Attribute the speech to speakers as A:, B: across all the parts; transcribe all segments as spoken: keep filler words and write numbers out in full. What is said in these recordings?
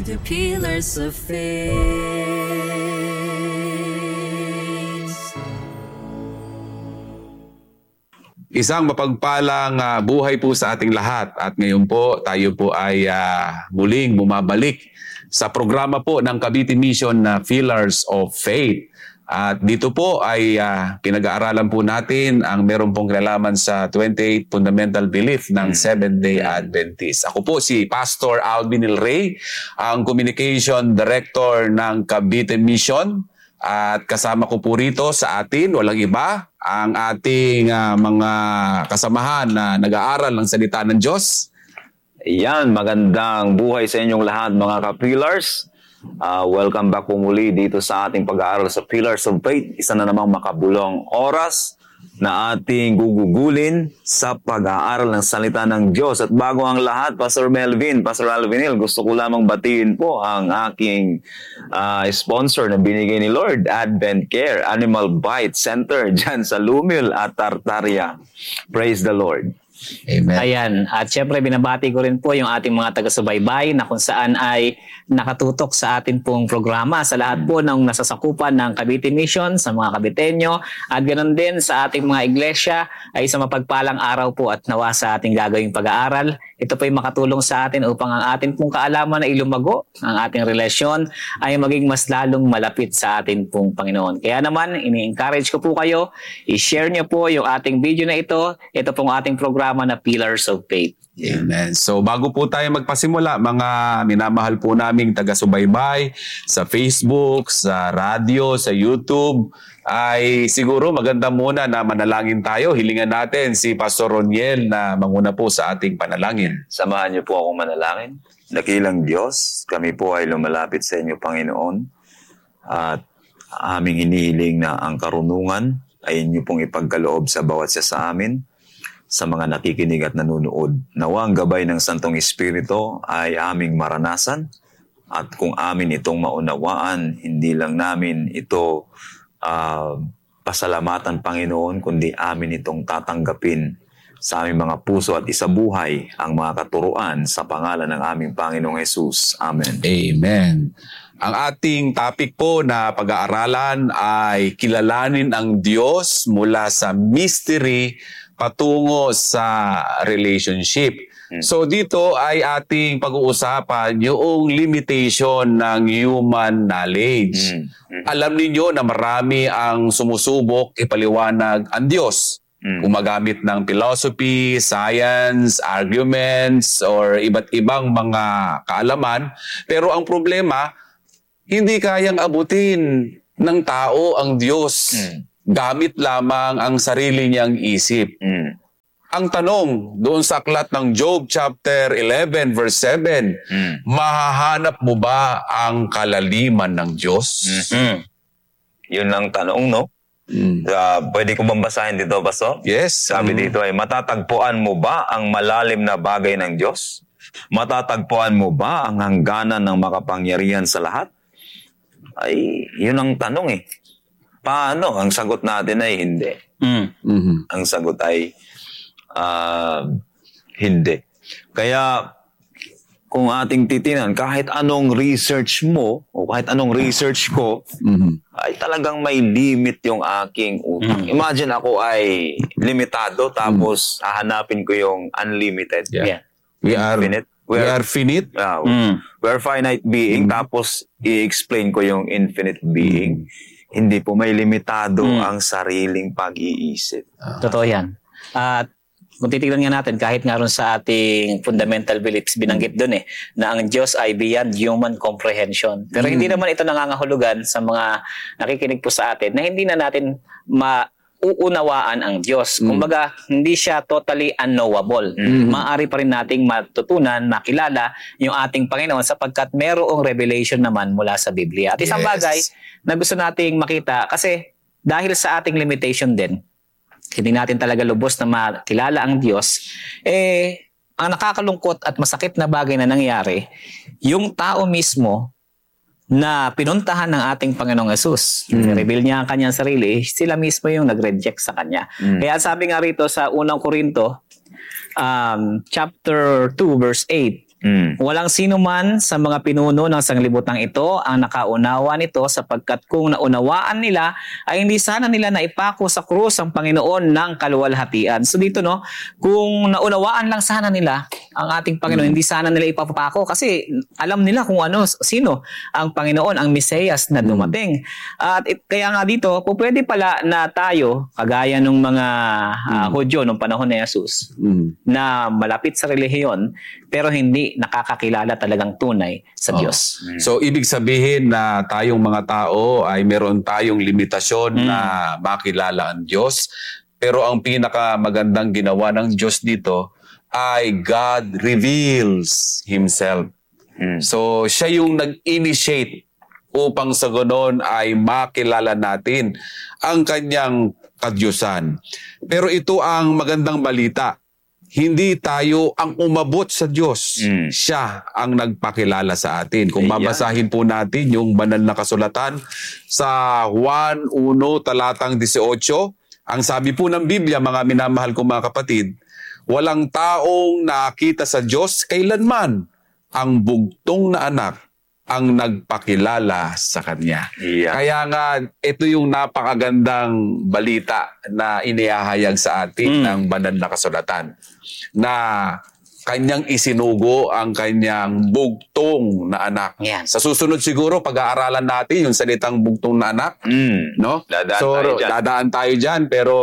A: the pillars of faith.
B: Isang mapagpalang uh, buhay po sa ating lahat at ngayon po tayo po ay uh, muling bumabalik sa programa po ng Cavite Mission na Pillars of Faith. At dito po ay uh, pinag-aaralan po natin ang meron pong kinalaman sa twenty-eight Fundamental Belief ng Seventh-day Adventist. Ako po si Pastor Alvin El Rey, ang Communication Director ng Cavite Mission. At kasama ko po rito sa atin, walang iba, ang ating uh, mga kasamahan na nag-aaral ng salita ng Diyos.
C: Yan, magandang buhay sa inyong lahat mga ka-Pillars. Uh, welcome back po muli dito sa ating pag-aaral sa Pillars of Faith. Isa na namang makabulong oras na ating gugugulin sa pag-aaral ng salita ng Diyos. At bago ang lahat, Pastor Melvin, Pastor Alvinil, gusto ko lamang batiin po ang aking uh, sponsor na binigay ni Lord, Advent Care, Animal Bite Center, dyan sa Lumil at Tartaria. Praise the Lord.
D: Amen. Ayan. At syempre, binabati ko rin po yung ating mga taga-subaybay na kung saan ay nakatutok sa atin pong programa sa lahat po ng nasasakupan ng Cavite Mission, sa mga Caviteño, at ganoon din sa ating mga iglesia ay sa mapagpalang araw po at nawa sa ating gagawing pag-aaral. Ito po ay makatulong sa atin upang ang ating pong kaalaman ay lumago, ang ating relasyon ay maging mas lalong malapit sa atin pong Panginoon. Kaya naman, ini-encourage ko po kayo, i-share niyo po yung ating video na ito. Ito pong ating programa na Pillars of Faith.
B: Amen. So bago po tayo magpasimula, mga minamahal po naming taga-subaybay sa Facebook, sa radio, sa YouTube, ay siguro maganda muna na manalangin tayo. Hilingan natin si Pastor Roniel na manguna po sa ating panalangin.
C: Samahan niyo po akong manalangin. Dakilang Diyos, kami po ay lumalapit sa inyo, Panginoon. At aming hinihiling na ang karunungan ay inyo pong ipagkaloob sa bawat isa sa amin, sa mga nakikinig at nanunood. Nawa ang gabay ng Santong Espiritu ay aming maranasan at kung amin itong maunawaan, hindi lang namin ito uh, pasalamatan, Panginoon, kundi amin itong tatanggapin sa aming mga puso at isabuhay ang mga katuruan sa pangalan ng aming Panginoong Hesus. Amen.
B: Amen. Ang ating topic po na pag-aaralan ay kilalanin ang Diyos mula sa mystery patungo sa relationship. Hmm. So dito ay ating pag-uusapan yung limitation ng human knowledge. Hmm. Hmm. Alam niyo na marami ang sumusubok ipaliwanag ang Diyos. Hmm. Gumagamit ng philosophy, science, arguments, or iba't ibang mga kaalaman. Pero ang problema, hindi kayang abutin ng tao ang Diyos. Hmm. Gamit lamang ang sarili niyang isip. Mm. Ang tanong doon sa aklat ng Job chapter eleven verse seven, mm. mahahanap mo ba ang kalaliman ng Diyos?
C: Mm-hmm. Yun ang tanong, no? Mm. Uh, pwede ko bang basahin dito, Pastor?
B: Yes.
C: Sabi
B: mm.
C: dito ay, matatagpuan mo ba ang malalim na bagay ng Diyos? Matatagpuan mo ba ang hangganan ng makapangyarihan sa lahat? Ay, yun ang tanong eh. Paano? Ang sagot natin ay hindi. Mm. Mm-hmm. Ang sagot ay uh, hindi. Kaya kung ating titinan, kahit anong research mo o kahit anong research ko, mm-hmm. ay talagang may limit yung aking utang. Mm-hmm. Imagine ako ay limitado tapos mm-hmm. hahanapin ko yung unlimited.
B: Yeah. Yeah. We are infinite. We are, we are finite.
C: Uh, mm. We are finite being mm-hmm. tapos i-explain ko yung infinite being. Mm-hmm. Hindi po may limitado hmm. ang sariling pag-iisip.
D: Uh, Totoo yan. At uh, kung titignan nga natin, kahit nga rin sa ating fundamental beliefs, binanggit dun eh, na ang Diyos ay beyond human comprehension. Pero hmm. hindi naman ito nangangahulugan sa mga nakikinig po sa atin na hindi na natin mauunawaan ang Diyos. Hmm. Kumbaga, hindi siya totally unknowable. Hmm. Maaari pa rin nating matutunan, makilala yung ating Panginoon sapagkat merong revelation naman mula sa Biblia. At isang yes. bagay na gusto nating makita kasi dahil sa ating limitation din, hindi natin talaga lubos na makilala ang Diyos, eh, ang nakakalungkot at masakit na bagay na nangyari, yung tao mismo na pinuntahan ng ating Panginoong Hesus, mm. reveal niya ang kanyang sarili, sila mismo yung nag-reject sa kanya. Mm. Kaya sabi nga rito sa unang Korinto, um, chapter two, verse eight,
C: Mm.
D: Walang sino man sa mga pinuno ng sanglibutang ito ang nakaunawa nito, sapagkat kung naunawaan nila ay hindi sana nila naipako sa krus ang Panginoon ng kaluwalhatian. So dito no, kung naunawaan lang sana nila ang ating Panginoon, hindi sana nila ipapako kasi alam nila kung ano, sino ang Panginoon, ang Mesiyas na dumating. At it, kaya nga dito, po pwede pala na tayo, kagaya ng mga uh, Hudyo nung panahon ni Jesus,
B: Mm.
D: na malapit sa relihiyon, pero hindi nakakakilala talagang tunay sa
B: Oh.
D: Diyos.
B: So, ibig sabihin na tayong mga tao ay meron tayong limitasyon
D: Mm.
B: na makilala ang Diyos. Pero ang pinakamagandang ginawa ng Diyos dito ay God reveals Himself.
C: Mm.
B: So, siya yung nag-initiate upang sa ganon ay makilala natin ang kanyang kadyusan. Pero ito ang magandang balita. Hindi tayo ang umabot sa Diyos.
C: Mm.
B: Siya ang nagpakilala sa atin. Kung
C: Ayan.
B: babasahin po natin yung banal na kasulatan sa Juan one talatang eighteen, ang sabi po ng Biblia, mga minamahal kong mga kapatid, walang taong nakita sa Diyos kailanman. Ang bugtong na anak ang nagpakilala sa Kanya.
C: Yeah.
B: Kaya nga, ito yung napakagandang balita na inihahayag sa atin
D: Mm.
B: ng banal na kasulatan, na kanyang isinugo ang kanyang bugtong na anak.
D: Yan.
B: Sa susunod siguro, pag-aaralan natin yung salitang bugtong na anak,
C: Mm.
B: no?
C: Dadaan
B: so,
C: tayo dyan.
B: dadaan tayo dyan, pero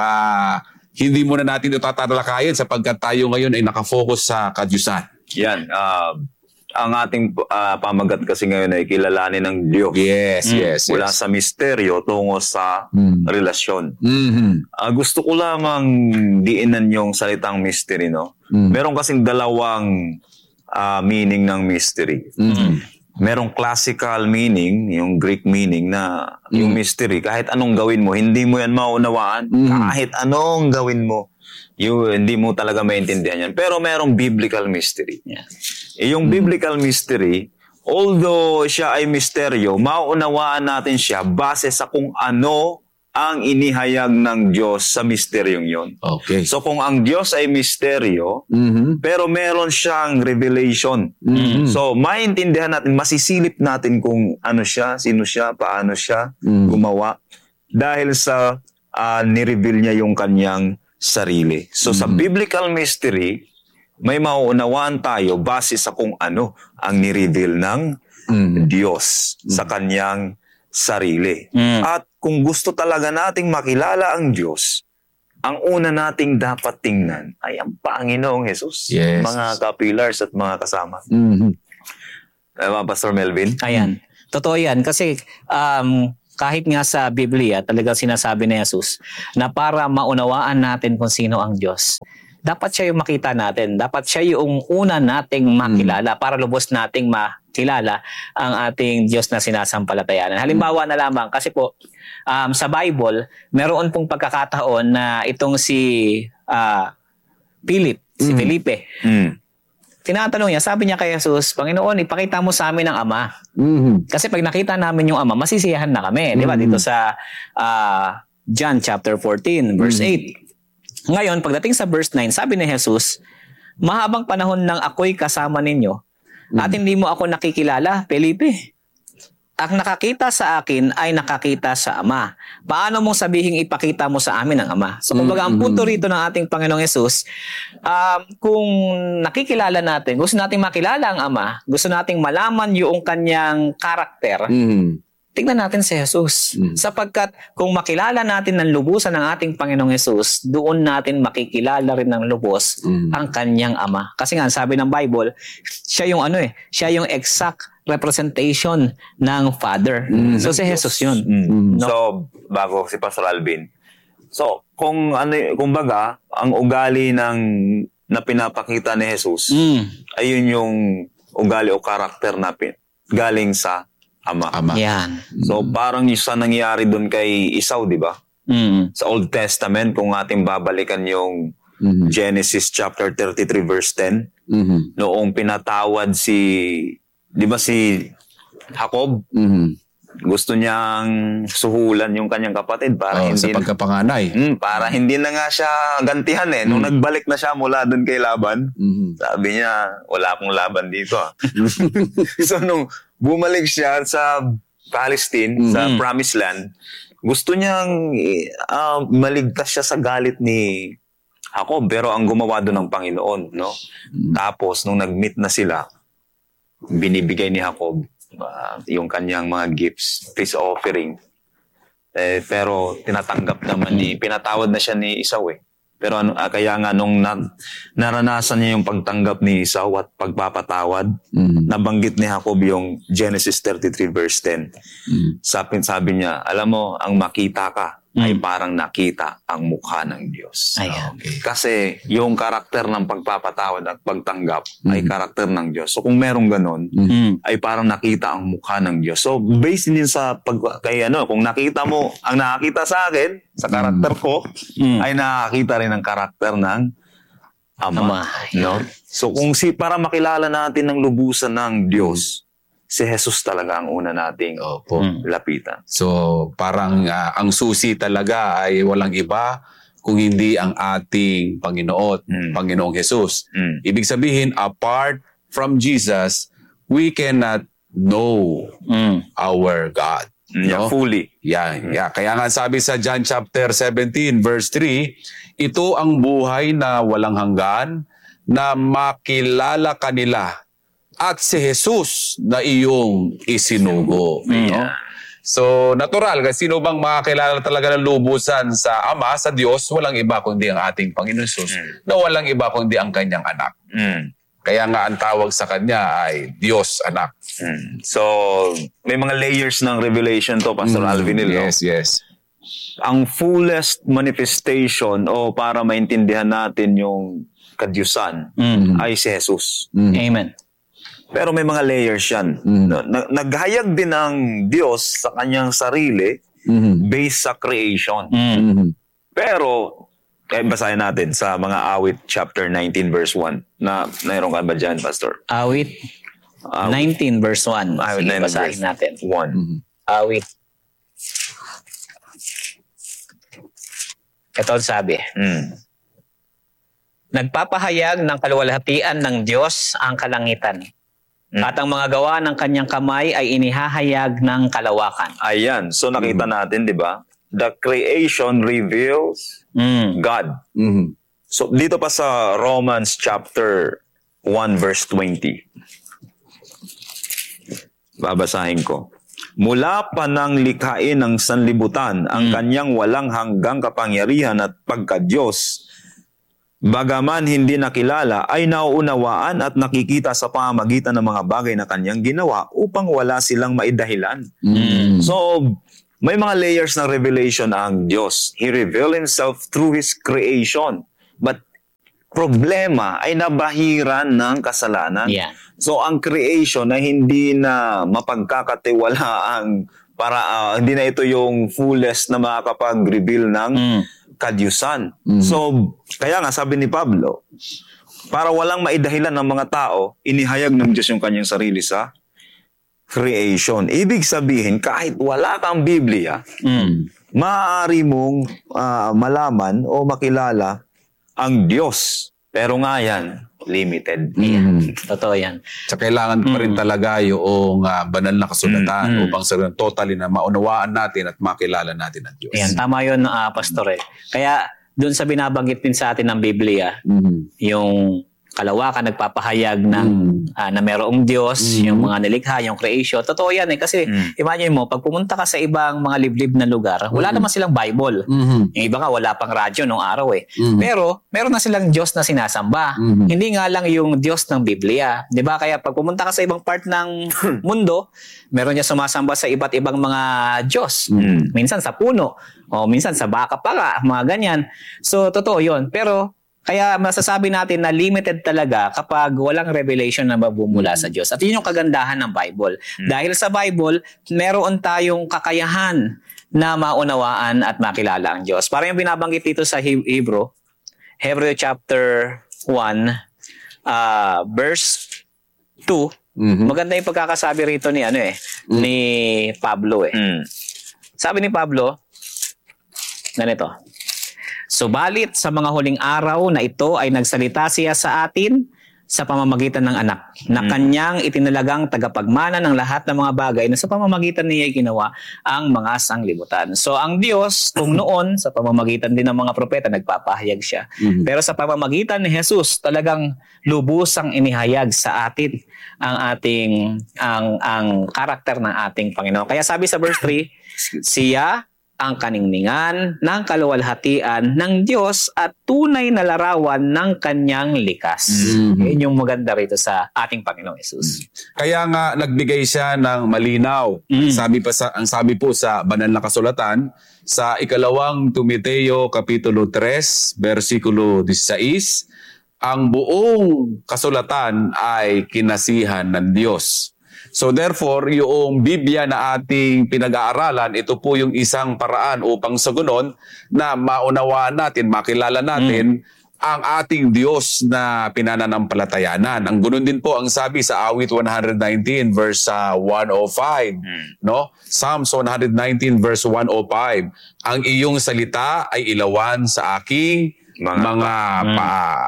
B: ah, hindi muna natin ito tatalakayin sapagkat tayo ngayon ay nakafocus sa kadyusan.
C: Yan. ah, ang ating ah, pamagat kasi ngayon ay kilalanin ng Diyos.
B: Yes,
D: Mm.
B: yes,
C: Mula
B: yes.
C: sa misteryo tungo sa
B: Mm.
C: relasyon.
B: Mhm.
C: Ah, gusto ko lamang diinan yung salitang mystery, no?
B: Mm.
C: Meron kasing dalawang ah, meaning ng mystery.
B: Mhm.
C: Merong classical meaning, yung Greek meaning na yung mystery, kahit anong gawin mo, hindi mo yan maunawaan.
B: Mm.
C: Kahit anong gawin mo, you, hindi mo talaga maintindihan yan. Pero merong biblical mystery.
D: Yeah.
C: Eh, yung biblical mystery, although siya ay misteryo, mauunawaan natin siya base sa kung ano ang inihayag ng Diyos sa misteryong yon.
B: Okay.
C: So kung ang Diyos ay misteryo,
B: Mhm.
C: pero meron siyang revelation.
B: Mhm.
C: So maintindihan natin, masisilip natin kung ano siya, sino siya, paano siya
B: Mm.
C: gumawa. Dahil sa ah, nireveal niya yung kanyang sarili. So sa biblical mystery, may mauunawaan tayo base sa kung ano ang nireveal ng
B: Mm.
C: Diyos sa kanyang sarili.
D: Mm.
C: At kung gusto talaga nating makilala ang Diyos, ang una nating dapat tingnan ay ang Panginoong Jesus.
B: Yes.
C: Mga kapilars at mga kasama.
B: Mhm.
C: Tama, Pastor Melvin?
D: Ayan. Totoo yan. Kasi um, kahit nga sa Biblia, talagang sinasabi ni Jesus na para maunawaan natin kung sino ang Diyos, dapat siya yung makita natin. Dapat siya yung una nating makilala para lubos nating makilala ang ating Diyos na sinasampalatayanan. Halimbawa na lamang, kasi po um, sa Bible, meron pong pagkakataon na itong si ah, Philip, si Felipe,
C: Mm.
D: tinatanong niya, sabi niya kay Jesus, Panginoon, ipakita mo sa amin ang Ama.
B: Mhm.
D: Kasi pag nakita namin yung Ama, masisiyahan na kami. Di ba? Dito sa ah, John chapter fourteen, verse eight. Ngayon, pagdating sa verse nine, sabi ni Jesus, mahabang panahon nang ako'y kasama ninyo at hindi mo ako nakikilala, Felipe. Ang nakakita sa akin ay nakakita sa Ama. Paano mong sabihing ipakita mo sa amin ang Ama? So, kumbaga, ang punto rito ng ating Panginoong Yesus, um, kung nakikilala natin, gusto nating makilala ang Ama, gusto nating malaman yung kanyang karakter,
B: Mhm.
D: tingnan natin si Jesus. Sapagkat kung makilala natin ng lubusan ng ating Panginoong Yesus, doon natin makikilala rin ng lubos ang kanyang Ama. Kasi nga, sabi ng Bible, siya yung ano eh, siya yung exact representation ng Father. So si Jesus yun.
C: Mm.
D: No?
C: So, bago si Pastor Alvin. So, kung ano, kumbaga, ang ugali ng na pinapakita ni Jesus,
D: Mm.
C: ayun yung ugali o karakter na pin, galing sa Ama.
B: Ama.
D: Yan.
C: So, parang yung sa nangyari doon kay Esau, di ba?
D: Mm.
C: Sa Old Testament, kung ating babalikan yung
B: Mhm.
C: Genesis chapter thirty-three verse ten,
B: Mhm.
C: noong pinatawad si, di ba si Jacob,
B: Mhm.
C: gusto niyang suhulan yung kanyang kapatid para
B: Oh,
C: hindi
B: sa pagkapanganay.
C: Mm, para hindi na nga siya gantihan eh. Nung nagbalik na siya mula doon kay Laban,
B: Mhm.
C: sabi niya, wala akong laban dito. ah." So nung bumalik siya sa Palestine, sa
B: Mhm.
C: Promised Land, gusto niyang uh, maligtas siya sa galit ni Jacob, pero ang gumawa doon ng Panginoon, no? Tapos nung nag-meet na sila, binibigay ni Jacob uh, yung kanyang mga gifts, peace offering. Eh, pero tinatanggap naman ni, pinatawad na siya ni Esau eh. Pero ano, ah, kaya nga nung na, naranasan niya yung pagtanggap ni Esau at pagpapatawad,
B: Mhm.
C: nabanggit ni Jacob yung Genesis thirty-three verse ten.
B: Mhm.
C: Sabi, sabi niya, alam mo, ang makita ka ay parang nakita ang mukha ng Diyos.
D: Ayan.
B: Okay.
C: Kasi yung karakter ng pagpapatawad at pagtanggap ay karakter ng Diyos. So kung merong ganon,
D: Mm.
C: ay parang nakita ang mukha ng Diyos. So based din sa pag kay ano, kung nakita mo ang nakakita sa akin sa karakter ko,
D: Mm.
C: ay nakakita rin ang karakter ng Ama.
D: Ama.
C: No? So kung si para makilala natin ng lubusan ng Diyos, si Jesus talaga ang una nating
B: Opo.
D: Mm.
C: lapitan.
B: So, parang ah, ang susi talaga ay walang iba kung hindi ang ating Panginoon,
C: Mm.
B: Panginoong Jesus.
C: Mm.
B: Ibig sabihin, apart from Jesus, we cannot know
D: Mm.
B: our God.
C: Yeah,
B: No?
C: fully.
B: Yeah, yeah. Kaya nga sabi sa John chapter seventeen verse three, ito ang buhay na walang hanggan, na makilala kanila at si Jesus na iyong isinugo. No? So, natural, kasi sino bang makakilala talaga ng lubusan sa Ama, sa Diyos, walang iba kundi ang ating Panginoon Jesus, na walang iba kundi ang kanyang anak.
C: Mm.
B: Kaya nga ang tawag sa kanya ay Diyos anak.
C: Mm. So, may mga layers ng revelation to, Pastor Alvinil. no?
B: Yes, yes.
C: Ang fullest manifestation o para maintindihan natin yung kadyusan
D: Mm.
C: ay si Jesus.
B: Mm.
D: Amen.
C: Pero may mga layers yan.
B: Mm.
C: No, na- naghayag din ng Diyos sa kanyang sarili
B: Mhm.
C: based sa creation.
D: Mm.
B: Mhm.
C: Pero, eh, basahin natin sa mga awit chapter nineteen verse one. Na, mayroon ka ba dyan, Pastor?
D: Awit
C: Awit
D: nineteen verse one.
C: Awit
D: Sige,
C: nineteen
D: basahin
C: verse
D: natin.
C: one.
B: Mhm.
D: Awit. Ito ang sabi.
C: Mm.
D: Nagpapahayag ng kaluwalhatian ng Diyos ang kalangitan.
C: Mm.
D: At ang mga gawa ng kanyang kamay ay inihahayag ng kalawakan.
C: Ayan. So, nakita natin, di ba? The creation reveals
D: Mm.
C: God.
B: Mhm.
C: So, dito pa sa Romans chapter one verse twenty. Babasahin ko. Mula pa nang likhain ng sanlibutan ang kanyang walang hanggang kapangyarihan at pagka-Diyos, bagaman hindi nakilala, ay nauunawaan at nakikita sa pamamagitan ng mga bagay na kanyang ginawa upang wala silang maidahilan.
B: Mhm.
C: So, may mga layers ng revelation ang Diyos. He revealed Himself through His creation. But problema ay nabahiran ng kasalanan.
D: Yan.
C: So, ang creation na hindi na mapagkakatiwalaan para ah, hindi na ito yung fullest na makakapag-reveal ng
D: Mm.
C: kadyusan.
B: Mhm.
C: So, kaya nga sabi ni Pablo, para walang maidahilan ng mga tao, inihayag ng Diyos yung kanyang sarili sa creation. Ibig sabihin, kahit wala kang Biblia,
D: Mm.
C: maaari mong ah, malaman o makilala ang Diyos. Pero nga yan, limited.
B: Mhm.
D: Totoo yan.
B: So, kailangan pa rin talaga yung ah, banal na kasulatan
D: Mm.
B: upang sa totally na maunawaan natin at makilala natin ang Diyos.
D: Ayan, tama yun, ah, Pastor. Eh. Kaya, doon sa binabanggit din sa atin ng Biblia,
B: Mhm.
D: yung kalawakan nagpapahayag ng
B: Mm.
D: ah, na merong Diyos,
B: Mm.
D: yung mga nilikha, yung creation. Totoo yan eh. Kasi
C: Mm.
D: imagine mo, pag pumunta ka sa ibang mga liblib na lugar, wala naman silang Bible.
B: Mhm.
D: Yung iba nga, wala pang radyo nung araw eh.
B: Mhm.
D: Pero, meron na silang Diyos na sinasamba.
B: Mhm.
D: Hindi nga lang yung Diyos ng Biblia. 'Di ba? Kaya pag pumunta ka sa ibang part ng mundo, meron niya sumasamba sa iba't ibang mga Diyos.
C: Mm.
D: Minsan sa puno, o minsan sa baka pa nga, mga ganyan. So, totoo yun. Pero, kaya masasabi natin na limited talaga kapag walang revelation na mabumula sa Diyos. At yun yung kagandahan ng Bible. Dahil sa Bible, meron tayong kakayahan na maunawaan at makilala ang Diyos. Parang yung binabanggit dito sa He- Hebrew, Hebrew chapter one, uh, verse two,
B: Mhm.
D: Maganda yung pagkakasabi rito ni ano eh, ni Pablo eh.
C: Mm.
D: Sabi ni Pablo, ganito. Subalit sa mga huling araw na ito ay nagsalita siya sa atin sa pamamagitan ng anak na kanyang itinalagang tagapagmana ng lahat ng mga bagay na sa pamamagitan niya ay ginawa ang mga sanglibutan. So ang Diyos, kung noon sa pamamagitan din ng mga propeta nagpapahayag siya.
B: Mhm.
D: Pero sa pamamagitan ni Jesus, talagang lubusang inihayag sa atin ang ating ang ang karakter ng ating Panginoon. Kaya sabi sa verse three, siya ang kaningningan ng kaluwalhatian ng Diyos at tunay na larawan ng kanyang likas.
B: Mhm.
D: Yun yung maganda rito sa ating Panginoong Hesus.
B: Kaya nga nagbigay siya ng malinaw.
D: Mm.
B: Sabi pa sa ang sabi po sa banal na kasulatan sa ikalawang Timoteo kapitulo tres bersikulo sixteen, ang buong kasulatan ay kinasihan ng Diyos. So therefore, yung Biblia na ating pinag-aaralan, ito po yung isang paraan upang sa ganon na maunawaan natin, makilala natin ang ating Diyos na pinananampalatayanan. Ang ganoon din po ang sabi sa Awit one nineteen verse uh, one oh five, no? Psalms one nineteen verse one oh five. Ang iyong salita ay ilawan sa aking mga, mga pa,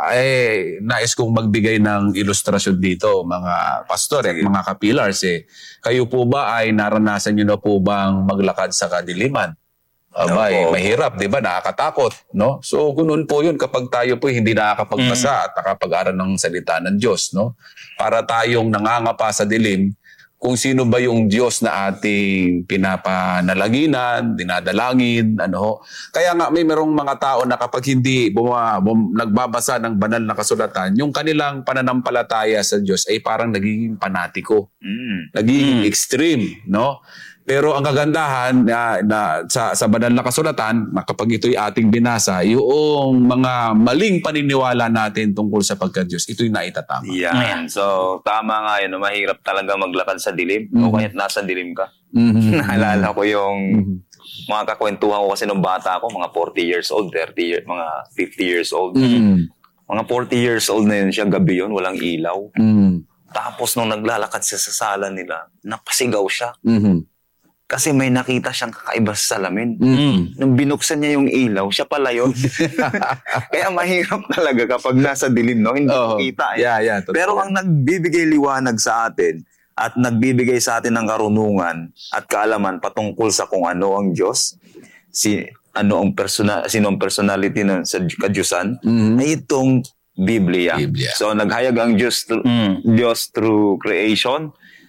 B: eh, nais kong magbigay ng ilustrasyon dito, mga pastor, eh, mga kapilars, eh. Kayo po ba ay naranasan nyo na po bang maglakad sa kadiliman? Abay,
C: Opo.
B: mahirap, di ba? Nakakatakot, no? So, ganoon po yun kapag tayo po hindi nakakapagbasa at nakapag-aral ng salita ng Diyos, no? Para tayong nangangapa sa dilim, kung sino ba yung Diyos na ating pinapanalaginan, dinadalangin, ano ho. Kaya nga may merong mga tao na kapag hindi buma, bum, nagbabasa ng banal na kasulatan, yung kanilang pananampalataya sa Diyos ay parang nagiging panatiko,
C: Mm.
B: nagiging extreme, no? Pero ang kagandahan na, na sa, sa banal na kasulatan, na kapag ito'y ating binasa, yung mga maling paniniwala natin tungkol sa pagka-Diyos, ito'y naitatama.
C: Yan.
D: Ayan.
C: So, tama nga yun. no? Mahirap talaga maglakad sa dilim.
B: Mhm.
C: O kahit nasa dilim ka.
B: Mhm.
C: Naalala ko yung
B: Mhm.
C: mga kakwentuhan ko kasi nung bata ako, mga forty years old, thirty years, mga fifty years old.
B: Mhm.
C: Mga forty years old na yun siya, gabi yun, walang ilaw.
B: Mhm.
C: Tapos nung naglalakad siya sa sala nila, napasigaw siya.
B: Mhm.
C: Kasi may nakita siyang kakaiba sa salamin.
B: Mhm.
C: Nung binuksan niya yung ilaw, siya pala yun. Kaya mahirap talaga kapag nasa dilim, no? Hindi
B: Oo.
C: makita. Eh.
B: Yeah, yeah. totoo.
C: Pero ang nagbibigay liwanag sa atin at nagbibigay sa atin ng karunungan at kaalaman patungkol sa kung ano ang Diyos, si ano ang persona, sino ang personality ng sa kadyusan,
B: Mhm.
C: ay itong Biblia.
B: Biblia.
C: So naghayag ang Diyos, through-
D: Mm.
C: Diyos through creation.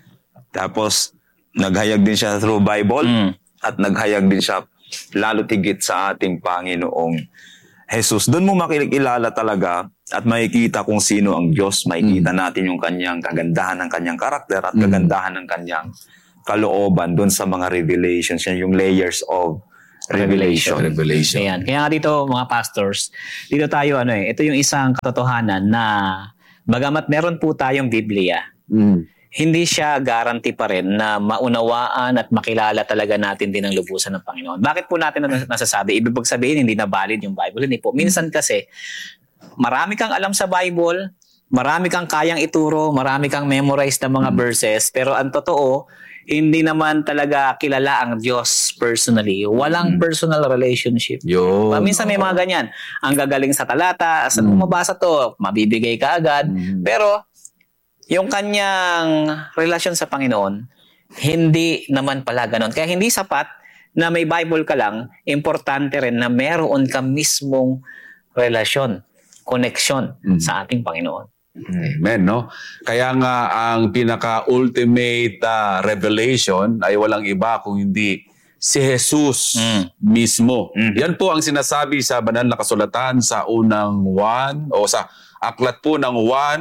C: Tapos naghayag din siya through Bible
D: Mm.
C: at naghayag din siya lalo tigit sa ating Panginoong Jesus. Doon mo makikilala talaga at makikita kung sino ang Diyos. Makikita natin yung kanyang kagandahan ng kanyang karakter at kagandahan ng kanyang kalooban doon sa mga revelations niya, yung layers of revelation.
B: Revelation.
D: Ayan. Kaya nga dito mga pastors, dito tayo ano eh, ito yung isang katotohanan na bagamat meron po tayong Biblia,
B: Mhm.
D: hindi siya guarantee pa rin na maunawaan at makilala talaga natin din ang lubusan ng Panginoon. Bakit po natin nas- nasasabi? Ibig sabihin hindi na valid yung Bible. Hindi po. Minsan kasi, marami kang alam sa Bible, marami kang kayang ituro, marami kang memorize na mga verses, pero ang totoo, hindi naman talaga kilala ang Diyos personally. Walang personal relationship.
B: Yun.
D: Minsan may mga ganyan. Ang gagaling sa talata, saan mo mabasa to? Mabibigay ka agad.
B: Mhm.
D: Pero, yung kanyang relasyon sa Panginoon, hindi naman pala ganon. Kaya hindi sapat na may Bible ka lang, importante rin na meron ka mismong relasyon, connection
B: Mm.
D: sa ating Panginoon.
B: Amen, no? Kaya nga ang pinaka-ultimate uh, revelation ay walang iba kung hindi si Jesus
D: Mm.
B: mismo.
C: Mm.
B: Yan po ang sinasabi sa banal na kasulatan sa unang Juan o sa aklat po ng Juan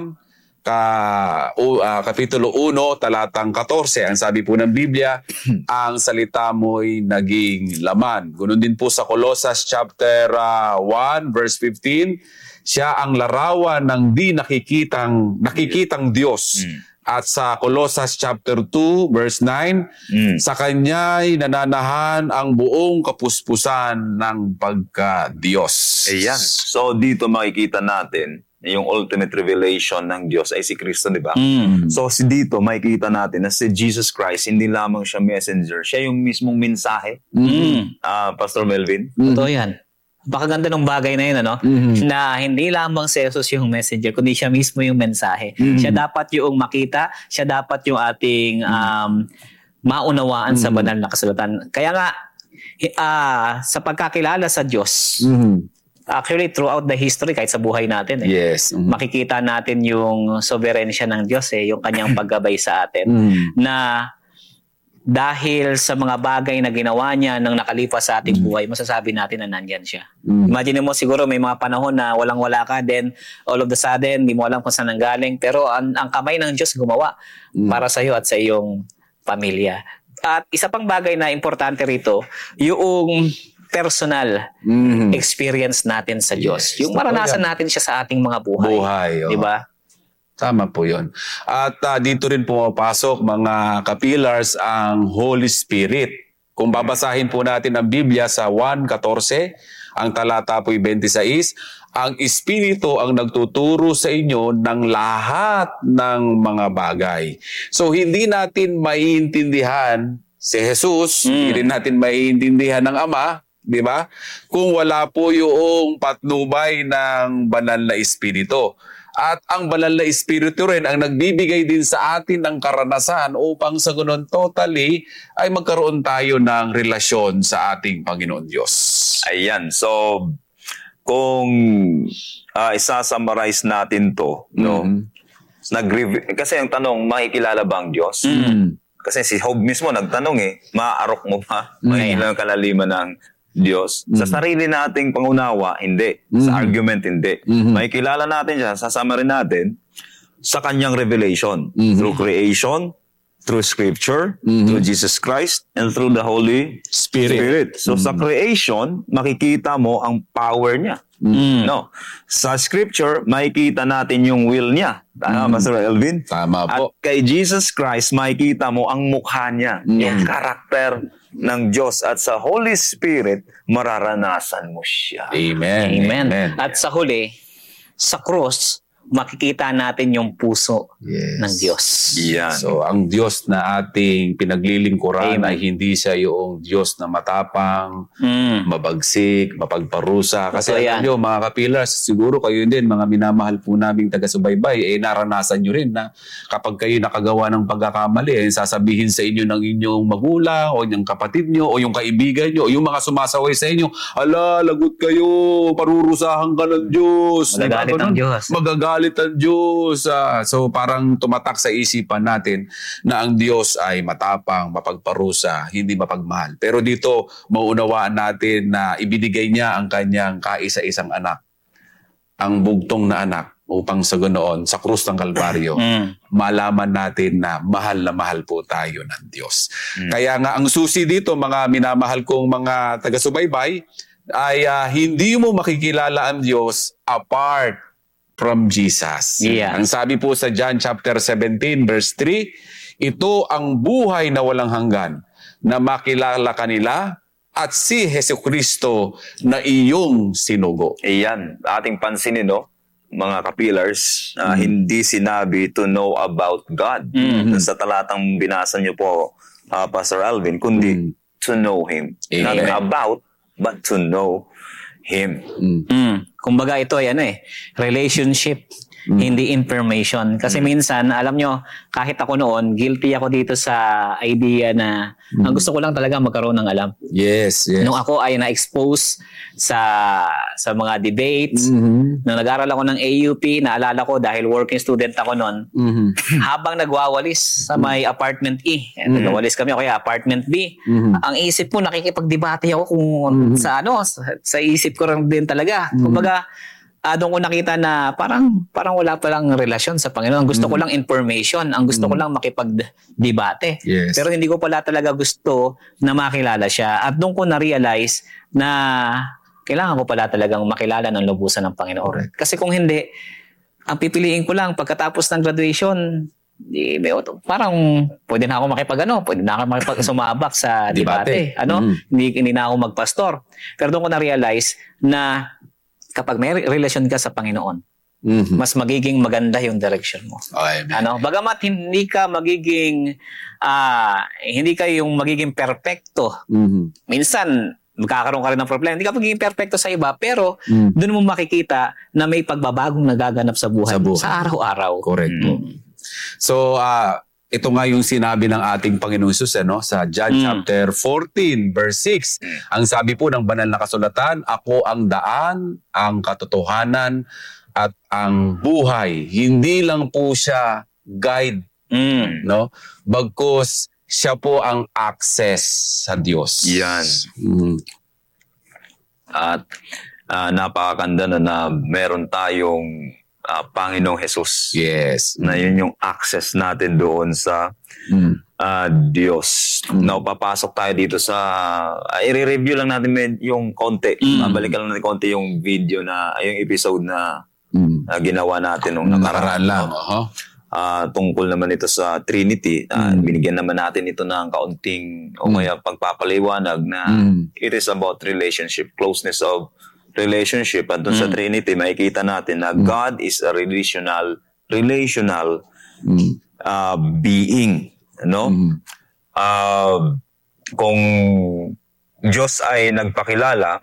B: ka o, ah, kapitulo one talatang fourteen. Ang sabi po ng Biblia, ang salita mo'y naging laman. Ganun din po sa Colossus chapter uh, one verse fifteen, siya ang larawan ng di nakikitang nakikitang Diyos.
C: Mm.
B: At sa Colossus chapter two verse nine,
C: Mm.
B: sa kanya'y nananahan ang buong kapuspusan ng pagka-Diyos.
C: Ayan. So dito makikita natin yung ultimate revelation ng Diyos ay si Kristo, di ba?
D: Mm.
C: So, si dito, makikita natin na si Jesus Christ, hindi lamang siya messenger, siya yung mismong mensahe.
D: Mm.
C: Ah, Pastor Melvin?
D: Totoo yan. Napakaganda ng bagay na yun, ano?
B: Mhm.
D: Na hindi lamang si Jesus yung messenger, kundi siya mismo yung mensahe. Siya dapat yung makita, siya dapat yung ating um, maunawaan sa banal na kasulatan. Kaya nga, ah, sa pagkakilala sa Diyos,
B: Mhm.
D: actually throughout the history, kahit sa buhay natin, eh,
B: Yes. Mhm.
D: makikita natin yung soberensya ng Diyos, eh, yung kanyang paggabay sa atin.
B: Mhm.
D: Na dahil sa mga bagay na ginawa niya nang nakalipas sa ating buhay, masasabi natin na nandyan siya.
B: Mm.
D: Imagine mo siguro may mga panahon na walang-wala ka, then all of the sudden, di mo alam kung saan nanggaling, pero ang, ang kamay ng Diyos gumawa para sa iyo at sa iyong pamilya. At isa pang bagay na importante rito, yung personal
B: Mhm.
D: experience natin sa Diyos.
B: Yes,
D: Yung
B: totoo
D: maranasan
B: yan.
D: natin siya sa ating mga buhay.
B: Buhay, oh.
D: Di ba?
B: Tama po yun. At ah, dito rin pumapasok mga kapillars ang Holy Spirit. Kung babasahin po natin ang Biblia sa one fourteen, ang talata po'y twenty-six, ang Espiritu ang nagtuturo sa inyo ng lahat ng mga bagay. So hindi natin maiintindihan si Jesus, hindi rin natin maiintindihan ng Ama, di ba? Kung wala po yung patnubay ng banal na Espiritu. At ang banal na Espiritu rin ang nagbibigay din sa atin ng karanasan upang sa ganun totally ay magkaroon tayo ng relasyon sa ating Panginoon Diyos.
C: Ayan. So, kung uh, isa-summarize natin to, no?
B: Mhm.
C: Nag kasi ang tanong, makikilala ba ang Diyos?
B: Mm.
C: Kasi si Job mismo nagtanong eh, maaarok mo ba? Makikilala ang kalaliman ng Diyos. Sa sarili nating pangunawa, hindi. Sa argument, hindi. Makikilala natin siya, sasama rin natin sa kanyang revelation. Through creation, through Scripture, through Jesus Christ, and through the Holy
B: Spirit.
C: So sa creation, makikita mo ang power niya. No. Sa Scripture, makikita natin yung will niya. Tama, Pastor Elvin?
B: Tama po.
C: At kay Jesus Christ, makikita mo ang mukha niya, yung karakter ng Diyos. At sa Holy Spirit, mararanasan mo siya.
B: Amen.
D: Amen. At sa huli, sa cross, makikita natin yung puso
B: Yes.
D: ng Diyos.
C: Yan.
B: So, ang Diyos na ating pinaglilingkuran
D: Amen.
B: ay hindi siya yung Diyos na matapang,
D: Mm.
B: mabagsik, mapagparusa. Kasi
D: Totoo
B: alam
D: yan.
B: nyo, mga kapillars, siguro kayo din, mga minamahal po naming taga-subaybay, eh naranasan nyo rin na kapag kayo nakagawa ng pagkakamali, eh, sasabihin sa inyo ng inyong magulang, o yung kapatid nyo, o yung kaibigan nyo, o yung mga sumasaway sa inyo, ala, lagot kayo, parurusahan ka ng Diyos.
D: Magagalit
B: Diba,
D: ang
B: ganun?
D: Diyos.
B: Magagalit ang Diyos. Ah, so parang tumatak sa isipan natin na ang Diyos ay matapang, mapagparusa, hindi mapagmahal. Pero dito, mauunawaan natin na ibinigay niya ang kanyang kaisa-isang anak, ang bugtong na anak, upang sa ganoon, sa krus ng Kalbaryo,
D: Mm.
B: malaman natin na mahal na mahal po tayo ng Diyos. Kaya nga ang susi dito, mga minamahal kong mga taga-subaybay, ay ah, hindi mo makikilala ang Diyos apart from Jesus.
D: Yeah.
B: Ang sabi po sa John chapter seventeen verse three, ito ang buhay na walang hanggan, na makilala kanila at si Jesucristo na iyong sinugo.
C: Ayan. Ating pansinin, no? Mga kapillars, ah, hindi sinabi to know about God. Sa talatang binasa niyo po, ah, Pastor Alvin, kundi to know Him. Not
B: Amen.
C: about, but to know Him.
D: Mm. Kumbaga ito ay ano eh, relationship, hindi information. Kasi minsan, alam nyo, kahit ako noon, guilty ako dito sa idea na ang gusto ko lang talaga magkaroon ng alam.
B: Yes, yes.
D: Nung ako ay na-expose sa sa mga debates,
B: Mhm.
D: nung nag-aral ako ng A U P, naalala ko dahil working student ako noon,
B: Mhm.
D: habang nagwawalis sa may apartment E, eh, nagwawalis kami o kaya apartment B, ang isip ko, nakikipagdebate ako kung sa ano, sa, sa isip ko rin din talaga. Kumbaga, ah, doon ko nakita na parang parang wala palang relasyon sa Panginoon. Ang gusto ko lang information, ang gusto ko lang makipagdebate.
B: Yes.
D: Pero hindi ko pala talaga gusto na makilala siya. At doon ko na-realize na kailangan ko pala talagang makilala ng lubusan ng Panginoon.
B: Correct.
D: Kasi kung hindi, ang pipiliin ko lang pagkatapos ng graduation, di, may auto- parang pwede na ako makipag ano, pwede na ako makipag sumabak sa debate.
B: Debate.
D: Ano?
B: Mhm.
D: Hindi, hindi na ako magpastor. Pero doon ko na-realize na kapag may re- relasyon ka sa Panginoon,
B: Mhm.
D: mas magiging maganda yung direction mo.
B: Okay.
D: Ano, bagamat hindi ka magiging ah hindi ka yung magiging perpekto.
B: Mhm.
D: Minsan magkakaroon ka rin ng problema. Hindi ka magiging perpekto sa iba, pero
B: Mm.
D: doon mo makikita na may pagbabagong nagaganap sa buhay,
B: Sa
D: mo,
B: buhay.
D: sa araw-araw.
B: Correct po. So, ah ito nga yung sinabi ng ating Panginoon Jesus, ano, sa John
D: Mm.
B: chapter fourteen, verse six. Ang sabi po ng banal na kasulatan, ako ang daan, ang katotohanan, at ang buhay. Hindi lang po siya guide,
D: Mm.
B: no? Bagkus siya po ang access sa Diyos.
C: Yan.
B: Mm.
C: At ah, napakaganda na, na meron tayong ah, Panginoong Jesus.
B: Yes.
C: Na yun yung access natin doon sa
B: Mm.
C: ah, Diyos. Now, papasok tayo dito sa... ah, i-review lang natin med- yung konti.
D: Mm.
C: Babalikan lang natin konti yung video na... ay, yung episode na
B: Mm.
C: ah, ginawa natin nung
B: Nakaraan
C: nakaraan.
B: lang. Uh-huh.
C: Ah, tungkol naman ito sa Trinity. Ah,
B: Mm.
C: Binigyan naman natin ito ng kaunting o kaya pagpapaliwanag na
B: Mm.
C: it is about relationship, closeness of relationship. At doon sa Trinity, makikita natin na God is a relational relational
B: Mm.
C: ah, being. No?
B: Mm.
C: Ah, kung Diyos ay nagpakilala,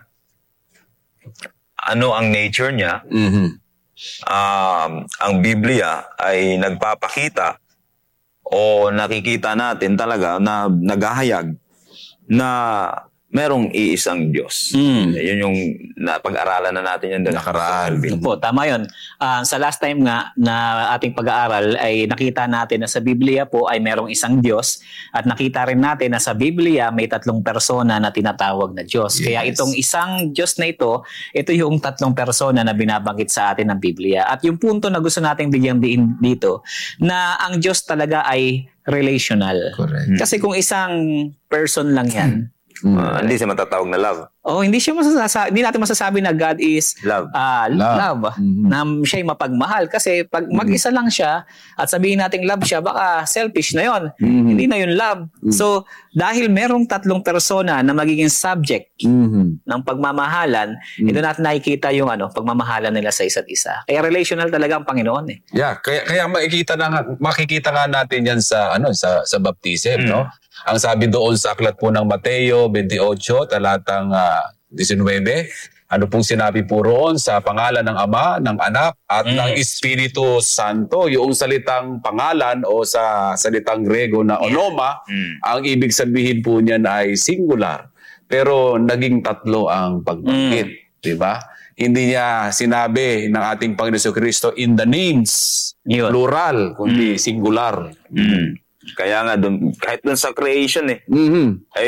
C: ano ang nature niya?
B: Mhm.
C: Um, ang Biblia ay nagpapakita o nakikita natin talaga na naghahayag na merong iisang Diyos.
D: Mm.
C: Yun yung napag-aralan na natin yan. doon.
B: Nakaraan.
D: Yun po, tama yun. Ah, sa last time nga na ating pag-aaral ay nakita natin na sa Biblia po ay merong isang Diyos at nakita rin natin na sa Biblia may tatlong persona na tinatawag na Diyos.
B: Yes.
D: Kaya itong isang Diyos na ito, ito yung tatlong persona na binabanggit sa atin ng Biblia. At yung punto na gusto nating bigyang diin dito, na ang Diyos talaga ay relational.
B: Correct.
D: Kasi kung isang person lang yan,
B: Mm.
C: Ah, hindi siya matatawag na love.
D: oh, hindi siya masasabi, hindi natin masasabi na God is
C: Love.
D: ah
B: Love.
D: love,
B: Mhm.
D: na siya'y mapagmahal. Kasi pag mag-isa lang siya at sabihin nating love siya, baka selfish na yon.
B: Mhm.
D: Hindi na yun love. So, dahil merong tatlong persona na magiging subject
B: Mhm.
D: ng pagmamahalan, ito natin nakikita yung ano, pagmamahalan nila sa isa't isa. Kaya relational talaga ang Panginoon eh.
B: Yeah, kaya kaya makikita na nga- makikita nga natin 'yan sa ano sa sa baptism,
C: Mm.
B: no? Ang sabi doon sa aklat po ng Mateo twenty-eight, talatang ah, nineteen, ano pong sinabi po roon sa pangalan ng Ama, ng Anak, at
D: Mm.
B: ng Espiritu Santo. Yung salitang pangalan o sa salitang Grego na onoma,
C: Mm.
B: ang ibig sabihin po niyan ay singular. Pero naging tatlo ang pagbanggit, di ba? Hindi niya sinabi ng ating Panginoon Jesucristo in the names,
D: Yun.
B: plural, kundi singular.
C: Mm. Kaya nga, dun, kahit dun sa creation eh,
B: Mhm.
C: ay,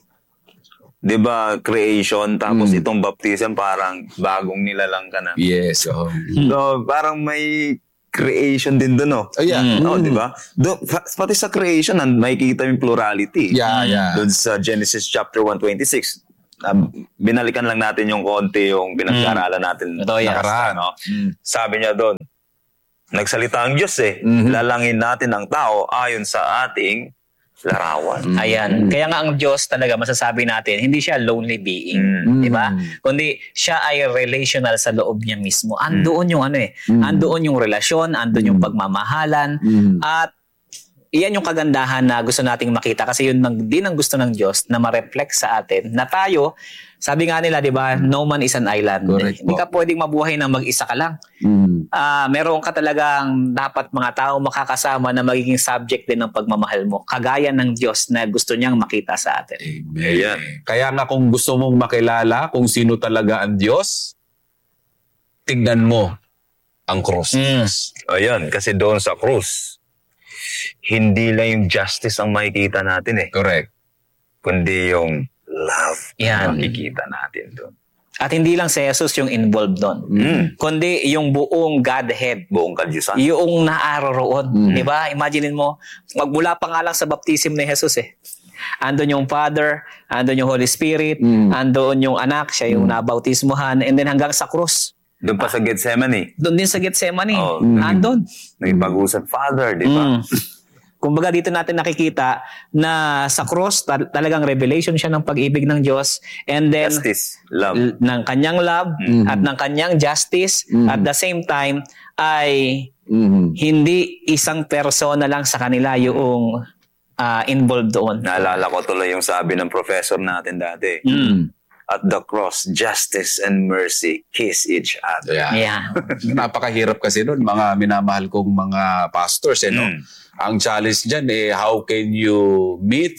C: di ba, creation, tapos
B: Mm.
C: itong baptism, parang bagong nilalang ka na.
B: Yes. Oh.
C: So, parang may creation din dun, no?
B: Oh, yeah.
D: Mm.
C: No, di ba? Doon, pa- pati sa creation, nan- makikita yung plurality.
B: Yeah, yeah.
C: Doon sa Genesis chapter one twenty-six, um, binalikan lang natin yung konti yung pinag-aralan natin.
D: Ito, yes.
B: Nakaraan.
C: Ano?
B: Mm.
C: Sabi niya doon, nagsalita ang Diyos eh.
B: Mhm.
C: Lalangin natin ang tao ayon sa ating larawan.
D: Ayan. Kaya nga ang Diyos talaga masasabi natin, hindi siya lonely being.
C: Mm.
D: Di ba? Kundi siya ay relational sa loob niya mismo. Andoon yung ano eh. Andoon yung relasyon, andoon yung pagmamahalan.
B: Mhm.
D: At iyan yung kagandahan na gusto nating makita kasi yun lang din ang gusto ng Diyos na ma-reflect sa atin na tayo, sabi nga nila, di ba, no man is an island.
B: Correct
D: Hindi
B: po.
D: ka pwedeng mabuhay na mag-isa ka lang.
B: Mhm.
D: Ah, meron ka talagang dapat mga tao makakasama na magiging subject din ng pagmamahal mo. Kagaya ng Diyos na gusto niyang makita sa atin.
B: Amen.
C: Ayan.
B: Kaya nga kung gusto mong makilala kung sino talaga ang Diyos, tignan mo ang cross.
D: Mm.
C: Ayan, kasi doon sa krus, hindi lang yung justice ang makikita natin eh,
B: Correct.
C: kundi yung love
D: Yan.
C: ang makikita natin doon.
D: At hindi lang si Jesus yung involved doon.
C: Mm.
D: Kundi yung buong Godhead.
C: Buong kadyusan.
D: Yung naaroroon.
B: Mm.
D: Di ba? Imaginein mo, magmula pa nga lang sa baptism ni Jesus eh. Andun yung Father, andun yung Holy Spirit,
B: Mm.
D: andun yung anak, siya yung nabautismuhan, and then hanggang sa krus.
C: Doon pa sa Gethsemane,
D: Doon din sa Gethsemane.
C: Oh,
D: andun.
C: nagpag-usap, Father, di ba?
D: Mm. Kumbaga dito natin nakikita na sa cross tal- talagang revelation siya ng pag-ibig ng Diyos, and then
C: Justice, love.
D: l- ng kanyang love
B: Mhm.
D: at ng kanyang justice.
B: Mhm.
D: At the same time ay
B: Mhm.
D: hindi isang persona lang sa kanila yung ah, involved doon.
C: Naalala ko tuloy yung sabi ng professor natin dati.
D: Mm.
C: At the cross, justice and mercy kiss each other.
B: Yeah.
D: Yeah.
B: Napakahirap kasi nun, mga minamahal kong mga pastors, eh, no?
C: Mm.
B: Ang challenge dyan, eh, how can you meet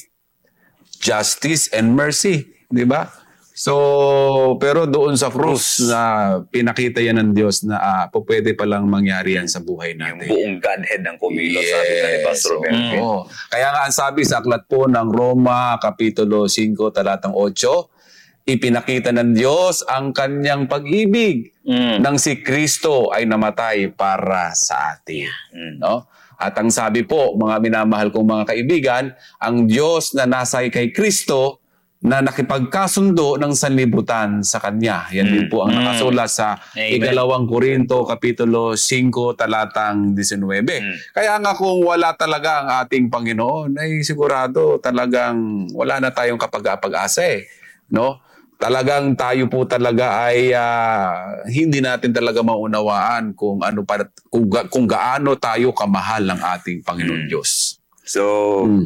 B: justice and mercy? Di ba? So, pero doon sa cross na pinakita yan ng Diyos na ah, po pwede palang mangyari yan sa buhay
C: Yung
B: natin.
C: buong Godhead ng kumilo, sabi na ni Pastor
B: oo.
C: Melvin.
B: Oo. Kaya nga ang sabi sa aklat po ng Roma, Kapitulo five, talatang eight, ipinakita ng Diyos ang kanyang pag-ibig
D: Mm.
B: nang si Kristo ay namatay para sa atin.
C: Mm.
B: No? At ang sabi po, mga minamahal kong mga kaibigan, ang Diyos na nasa kay Kristo na nakipagkasundo ng sanlibutan sa Kanya. Yan din po ang
D: Mm.
B: nakasulat sa
D: Amen.
B: Ikalawang Korinto, Kapitulo five, talatang nineteen.
C: Mm.
B: Kaya nga kung wala talaga ang ating Panginoon, ay sigurado talagang wala na tayong kapag-apag-asa eh. No? Talagang tayo po talaga ay ah, hindi natin talaga maunawaan kung ano pa, kung, ga- kung gaano tayo kamahal ng ating Panginoon
C: Mm.
B: Diyos.
C: So,
B: Mm.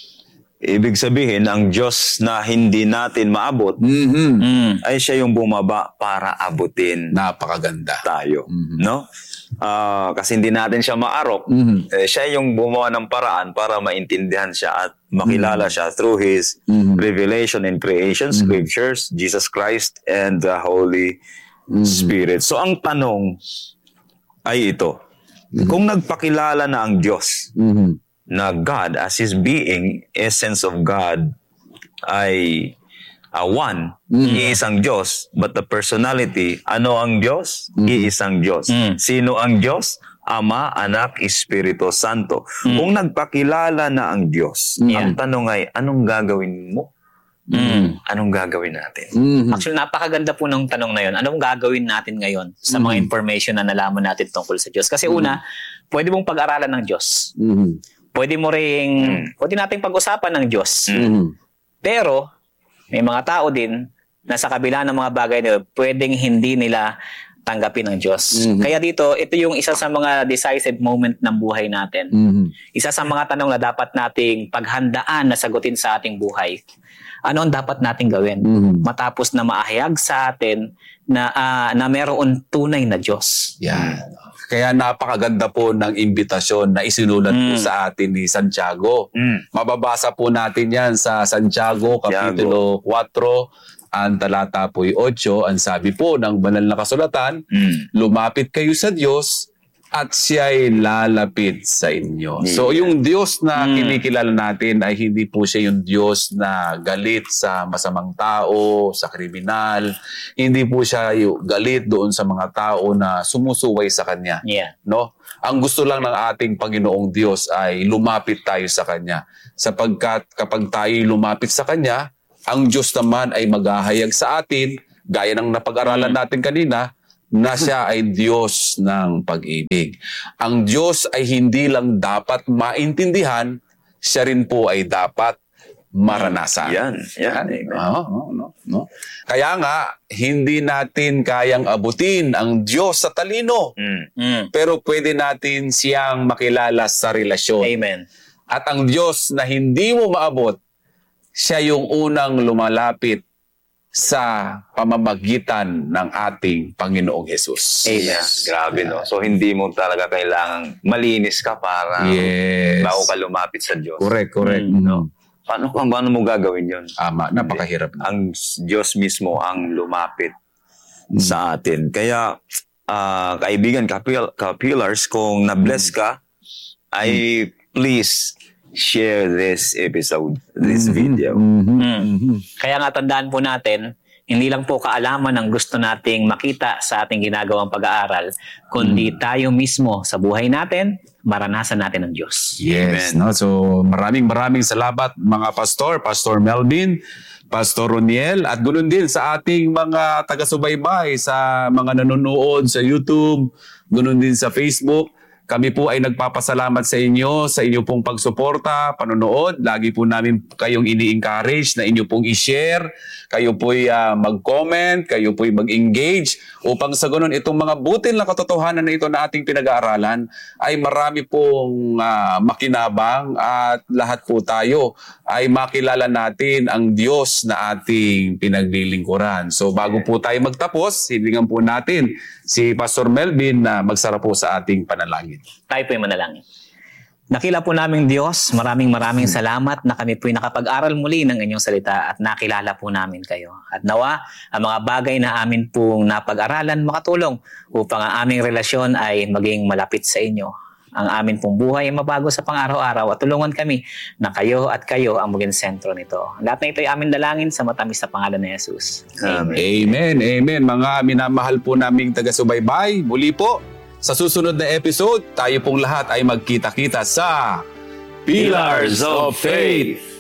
C: ibig sabihin, ang Diyos na hindi natin maabot,
B: Mhm.
D: Mm.
C: ay siya yung bumaba para abutin
B: Napakaganda.
C: tayo.
B: Mhm.
C: No? Ah, kasi hindi natin siya maarok.
B: Mhm.
C: Eh, siya yung gumawa ng paraan para maintindihan siya at makilala siya through His
B: Mhm.
C: revelation in creation, scriptures, Jesus Christ, and the Holy Spirit. So, ang tanong ay ito. Kung nagpakilala na ang Diyos
B: Mhm.
C: na God as His being, essence of God, ay uh, one, iisang Diyos. But the personality, ano ang Diyos? Iisang Diyos.
D: Mm.
C: Sino ang Diyos? Ama, Anak, Espiritu Santo. Kung nagpakilala na ang Diyos,
D: Yeah.
C: ang tanong ay, anong gagawin mo?
D: Mm.
C: Anong gagawin natin?
B: Mhm.
D: Actually, napakaganda po ng tanong na yun. Anong gagawin natin ngayon sa mga information na nalaman natin tungkol sa Diyos? Kasi una, pwede mong pag-aralan ng Diyos.
B: Mhm.
D: Pwede mo ring, pwede nating pag-usapan ng Diyos.
B: Mhm.
D: Pero, may mga tao din na sa kabila ng mga bagay na yun, pwedeng hindi nila tanggapin ng Diyos.
B: Mhm.
D: Kaya dito, ito yung isa sa mga decisive moment ng buhay natin.
B: Mhm.
D: Isa sa mga tanong na dapat nating paghandaan na sagutin sa ating buhay. Ano ang dapat nating gawin?
B: Mhm.
D: Matapos na maahayag sa atin na ah, na meron tunay na Diyos.
B: Yan. Kaya napakaganda po ng imbitasyon na isinulat po
D: Mm.
B: sa atin ni Santiago.
C: Mm.
B: Mababasa po natin yan sa Santiago, Kapitulo four, ang talata po eight. Ang sabi po ng banal na kasulatan,
C: Mm.
B: lumapit kayo sa Diyos at siya'y lalapit sa inyo. So yung Diyos na
D: Mm.
B: kinikilala natin ay hindi po siya yung Diyos na galit sa masamang tao, sa kriminal. Hindi po siya yung galit doon sa mga tao na sumusuway sa Kanya.
D: Yeah.
B: No? Ang gusto lang ng ating Panginoong Diyos ay lumapit tayo sa Kanya. Sapagkat kapag tayo lumapit sa Kanya, ang Diyos naman ay maghahayag sa atin, gaya ng napag-aralan natin kanina, na siya ay Diyos ng pag-ibig. Ang Diyos ay hindi lang dapat maintindihan, siya rin po ay dapat maranasan.
C: Yan. Yan. Amen.
B: Oo, oo, no, no. Kaya nga, hindi natin kayang abutin ang Diyos sa talino,
C: Mm.
D: Mm.
B: pero pwede natin siyang makilala sa relasyon.
D: Amen.
B: At ang Diyos na hindi mo maabot, siya yung unang lumalapit sa pamamagitan ng ating Panginoong Jesus.
C: Amen. Grabe, no? So, hindi mo talaga kailangang malinis ka para
B: Yes.
C: bago ka lumapit sa Diyos.
B: Correct, correct.
D: Mm,
B: no?
C: Paano, paano mo gagawin yun?
B: Tama, napakahirap na.
C: Ang Diyos mismo ang lumapit sa atin. Kaya, ah, kaibigan, kapil- kapillars, kung na-bless ka, ay please share this episode, this video.
D: Mm. Kaya nga tandaan po natin, hindi lang po kaalaman ang gusto nating makita sa ating ginagawang pag-aaral, kundi tayo mismo sa buhay natin, maranasan natin ang Diyos.
B: Yes,
C: Amen.
B: no? So maraming maraming salamat mga pastor, Pastor Melvin, Pastor Roniel, at ganoon din sa ating mga taga-subaybay, sa mga nanonood sa YouTube, ganoon din sa Facebook. Kami po ay nagpapasalamat sa inyo, sa inyo pong pagsuporta, panonood. Lagi po namin kayong ini-encourage na inyo pong i-share, kayo po'y uh, mag-comment, kayo po'y mag-engage, upang sa ganun itong mga butil na katotohanan na ito na ating pinag-aaralan ay marami pong uh, makinabang at lahat po tayo ay makilala natin ang Diyos na ating pinaglilingkuran. So bago po tayo magtapos, hilingan po natin si Pastor Melvin na magsara po sa ating panalangin.
D: Tayo po'y manalangin. Nakila po naming Diyos, maraming maraming salamat na kami po'y nakapag-aral muli ng inyong salita at nakilala po namin kayo. At nawa, ang mga bagay na amin pong napag-aralan makatulong upang ang aming relasyon ay maging malapit sa inyo. Ang amin pong buhay ay mabago sa pang-araw-araw at tulungan kami na kayo at kayo ang maging sentro nito. Lahat na ito ay amin dalangin sa matamis na pangalan ni Jesus.
C: Amen.
B: Amen, amen. Mga minamahal po naming taga-subaybay, muli po, sa susunod na episode, tayo pong lahat ay magkita-kita sa Pillars of Faith.